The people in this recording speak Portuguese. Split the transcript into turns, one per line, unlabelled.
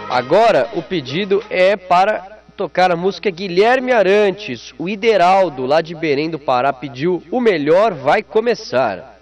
Agora o pedido é para tocar a música Guilherme Arantes. O Ideraldo, lá de Belém do Pará, pediu O Melhor Vai Começar.